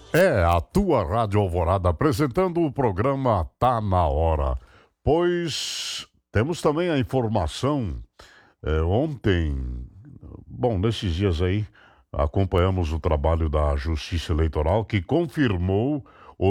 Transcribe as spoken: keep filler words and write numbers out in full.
É a tua Rádio Alvorada apresentando o programa Tá na Hora. Pois temos também a informação. é, ontem, bom, nesses dias aí, acompanhamos o trabalho da Justiça Eleitoral que confirmou